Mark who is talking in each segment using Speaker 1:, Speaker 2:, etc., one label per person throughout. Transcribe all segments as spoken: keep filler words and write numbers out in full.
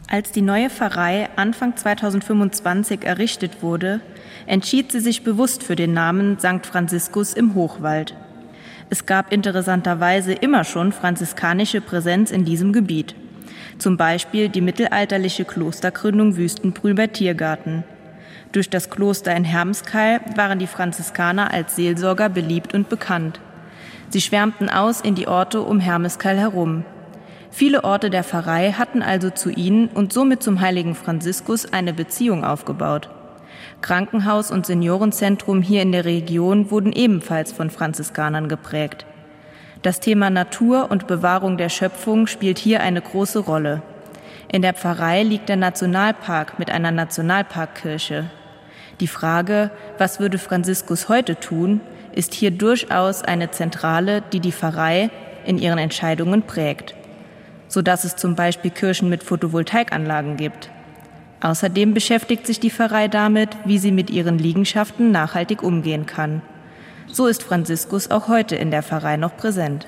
Speaker 1: Als die neue Pfarrei Anfang zweitausendfünfundzwanzig errichtet wurde, entschied sie sich bewusst für den Namen Sankt Franziskus im Hochwald. Es gab interessanterweise immer schon franziskanische Präsenz in diesem Gebiet. Zum Beispiel die mittelalterliche Klostergründung Wüstenbrühl bei Tiergarten. Durch das Kloster in Hermeskeil waren die Franziskaner als Seelsorger beliebt und bekannt. Sie schwärmten aus in die Orte um Hermeskeil herum. Viele Orte der Pfarrei hatten also zu ihnen und somit zum heiligen Franziskus eine Beziehung aufgebaut. Krankenhaus und Seniorenzentrum hier in der Region wurden ebenfalls von Franziskanern geprägt. Das Thema Natur und Bewahrung der Schöpfung spielt hier eine große Rolle. In der Pfarrei liegt der Nationalpark mit einer Nationalparkkirche. Die Frage, was würde Franziskus heute tun, ist hier durchaus eine Zentrale, die die Pfarrei in ihren Entscheidungen prägt, sodass es zum Beispiel Kirchen mit Photovoltaikanlagen gibt. Außerdem beschäftigt sich die Pfarrei damit, wie sie mit ihren Liegenschaften nachhaltig umgehen kann. So ist Franziskus auch heute in der Pfarrei noch präsent.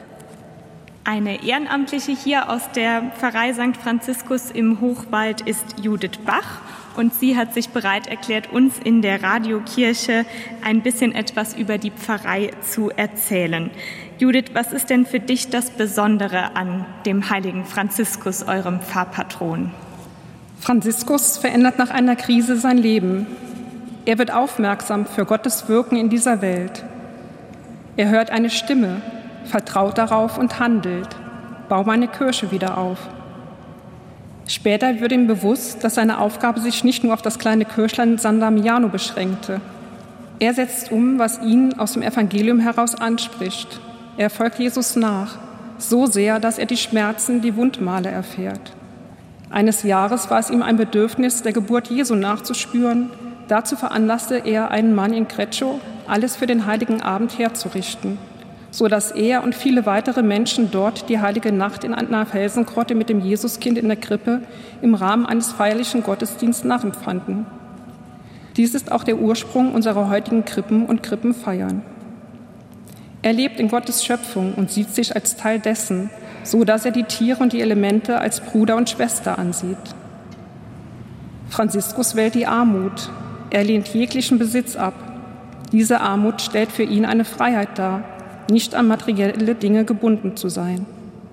Speaker 2: Eine Ehrenamtliche hier aus der Pfarrei Sankt Franziskus im Hochwald ist Judith Bach und sie hat sich bereit erklärt, uns in der Radiokirche ein bisschen etwas über die Pfarrei zu erzählen. Judith, was ist denn für dich das Besondere an dem heiligen Franziskus, eurem Pfarrpatron?
Speaker 3: Franziskus verändert nach einer Krise sein Leben. Er wird aufmerksam für Gottes Wirken in dieser Welt. Er hört eine Stimme, vertraut darauf und handelt. Bau meine Kirche wieder auf. Später wird ihm bewusst, dass seine Aufgabe sich nicht nur auf das kleine Kirchlein San Damiano beschränkte. Er setzt um, was ihn aus dem Evangelium heraus anspricht. Er folgt Jesus nach, so sehr, dass er die Schmerzen, die Wundmale erfährt. Eines Jahres war es ihm ein Bedürfnis, der Geburt Jesu nachzuspüren. Dazu veranlasste er einen Mann in Greccio, alles für den Heiligen Abend herzurichten, so dass er und viele weitere Menschen dort die heilige Nacht in einer Felsengrotte mit dem Jesuskind in der Krippe im Rahmen eines feierlichen Gottesdienstes nachempfanden. Dies ist auch der Ursprung unserer heutigen Krippen und Krippenfeiern. Er lebt in Gottes Schöpfung und sieht sich als Teil dessen, so dass er die Tiere und die Elemente als Bruder und Schwester ansieht. Franziskus wählt die Armut. Er lehnt jeglichen Besitz ab. Diese Armut stellt für ihn eine Freiheit dar, nicht an materielle Dinge gebunden zu sein.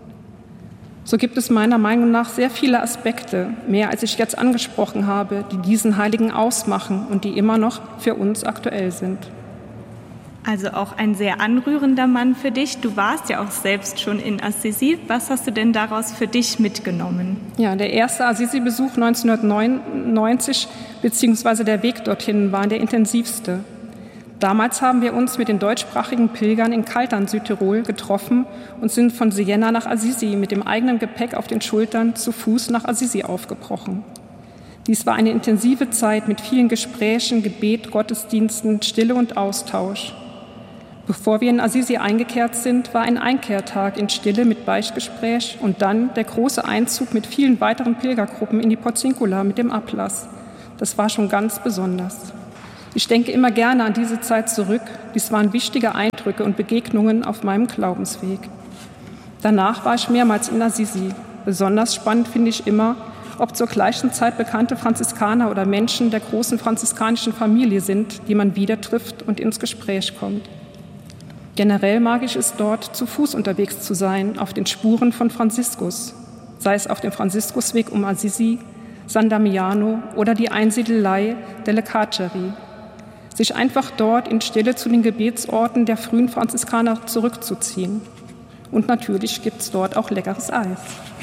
Speaker 3: So gibt es meiner Meinung nach sehr viele Aspekte, mehr als ich jetzt angesprochen habe, die diesen Heiligen ausmachen und die immer noch für uns aktuell sind.
Speaker 2: Also auch ein sehr anrührender Mann für dich. Du warst ja auch selbst schon in Assisi. Was hast du denn daraus für dich mitgenommen?
Speaker 3: Ja, der erste Assisi-Besuch neunzehnhundertneunundneunzig beziehungsweise der Weg dorthin war der intensivste. Damals haben wir uns mit den deutschsprachigen Pilgern in Kaltern, Südtirol, getroffen und sind von Siena nach Assisi mit dem eigenen Gepäck auf den Schultern zu Fuß nach Assisi aufgebrochen. Dies war eine intensive Zeit mit vielen Gesprächen, Gebet, Gottesdiensten, Stille und Austausch. Bevor wir in Assisi eingekehrt sind, war ein Einkehrtag in Stille mit Beichtgespräch und dann der große Einzug mit vielen weiteren Pilgergruppen in die Porziuncula mit dem Ablass. Das war schon ganz besonders. Ich denke immer gerne an diese Zeit zurück. Dies waren wichtige Eindrücke und Begegnungen auf meinem Glaubensweg. Danach war ich mehrmals in Assisi. Besonders spannend finde ich immer, ob zur gleichen Zeit bekannte Franziskaner oder Menschen der großen franziskanischen Familie sind, die man wieder trifft und ins Gespräch kommt. Generell mag ich es dort, zu Fuß unterwegs zu sein, auf den Spuren von Franziskus, sei es auf dem Franziskusweg um Assisi, San Damiano oder die Einsiedelei delle Carceri. Sich einfach dort in Stille zu den Gebetsorten der frühen Franziskaner zurückzuziehen. Und natürlich gibt es dort auch leckeres Eis.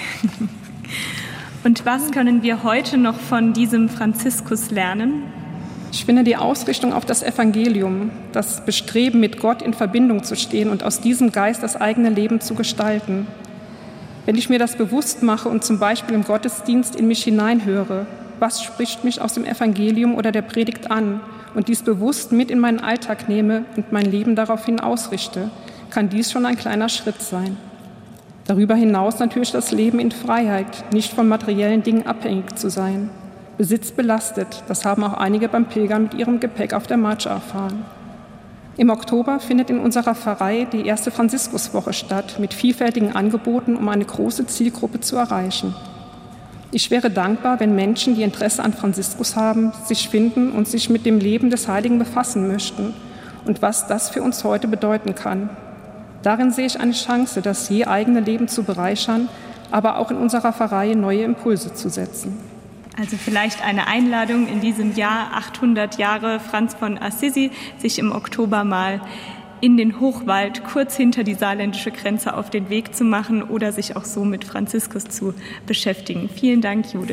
Speaker 2: Und was können wir heute noch von diesem Franziskus lernen?
Speaker 3: Ich finde die Ausrichtung auf das Evangelium, das Bestreben, mit Gott in Verbindung zu stehen und aus diesem Geist das eigene Leben zu gestalten. Wenn ich mir das bewusst mache und zum Beispiel im Gottesdienst in mich hineinhöre, was spricht mich aus dem Evangelium oder der Predigt an und dies bewusst mit in meinen Alltag nehme und mein Leben daraufhin ausrichte, kann dies schon ein kleiner Schritt sein. Darüber hinaus natürlich das Leben in Freiheit, nicht von materiellen Dingen abhängig zu sein. Besitz belastet, das haben auch einige beim Pilgern mit ihrem Gepäck auf der Marcha erfahren. Im Oktober findet in unserer Pfarrei die erste Franziskuswoche statt, mit vielfältigen Angeboten, um eine große Zielgruppe zu erreichen. Ich wäre dankbar, wenn Menschen, die Interesse an Franziskus haben, sich finden und sich mit dem Leben des Heiligen befassen möchten und was das für uns heute bedeuten kann. Darin sehe ich eine Chance, das je eigene Leben zu bereichern, aber auch in unserer Pfarrei neue Impulse zu setzen.
Speaker 2: Also vielleicht eine Einladung in diesem Jahr, achthundert Jahre Franz von Assisi, sich im Oktober mal in den Hochwald kurz hinter die saarländische Grenze auf den Weg zu machen oder sich auch so mit Franziskus zu beschäftigen. Vielen Dank, Judith.